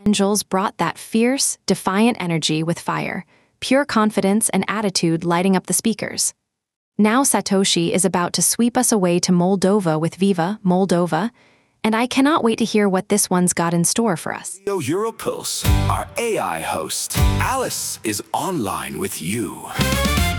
Angels brought that fierce, defiant energy with fire, pure confidence and attitude lighting up the speakers. Now Satoshi is about to sweep us away to Moldova with Viva Moldova, and I cannot wait to hear what this one's got in store for us. Europulse, our AI host, Alice, is online with you.